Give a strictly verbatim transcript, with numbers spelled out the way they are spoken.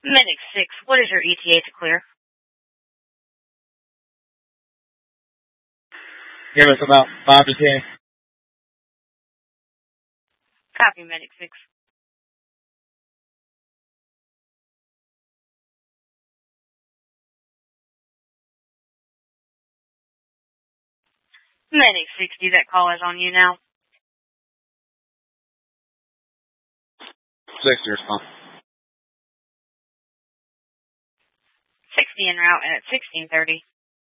Medic six, what is your E T A to clear? Give us about five to ten. Copy, Medic six. Medic sixty, that call is on you now. sixty response. sixty en route at sixteen thirty.